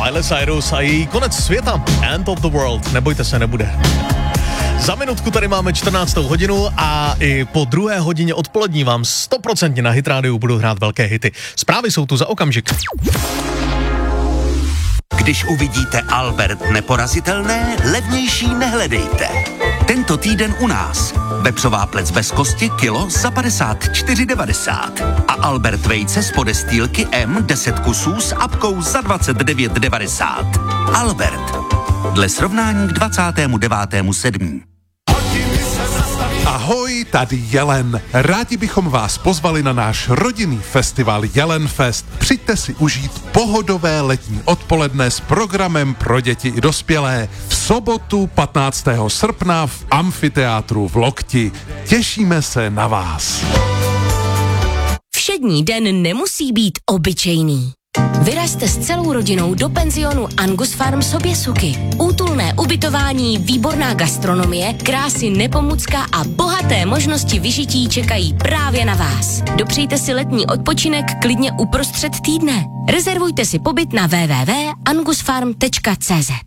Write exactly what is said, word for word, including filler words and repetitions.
Miley Cyrus a její konec světa. End of the world. Nebojte se, nebude. Za minutku tady máme čtrnáctou hodinu a i po druhé hodině odpolední vám stoprocentně na Hit rádiu budou hrát velké hity. Zprávy jsou tu za okamžik. Když uvidíte Albert neporazitelné, levnější nehledejte. Tento týden u nás. Vepřová plec bez kosti kilo za padesát čtyři devadesát. A Albert vejce z podestýlky M deset kusů s apkou za dvacet devět devadesát. Albert. Dle srovnání k dvacátému devátému sedmého Ahoj, tady Jelen. Rádi bychom vás pozvali na náš rodinný festival Jelenfest. Přijďte si užít pohodové letní odpoledne s programem pro děti i dospělé. V sobotu patnáctého srpna v amfiteátru v Lokti. Těšíme se na vás. Všední den nemusí být obyčejný. Vyražte s celou rodinou do penzionu Angus Farm Soběsuky. Útulné ubytování, výborná gastronomie, krásy Nepomucka a bohaté možnosti vyžití čekají právě na vás. Dopřejte si letní odpočinek klidně uprostřed týdne. Rezervujte si pobyt na w w w tečka angus farm tečka c z.